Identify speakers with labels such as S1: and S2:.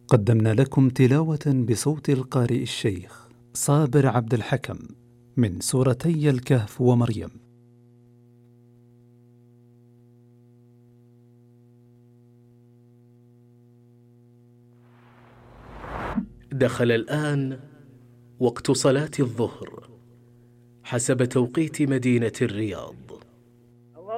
S1: قدمنا لكم تلاوة بصوت القارئ الشيخ صابر عبد الحكم من سورتي الكهف ومريم.
S2: دخل الآن وقت صلاة الظهر حسب توقيت مدينة الرياض.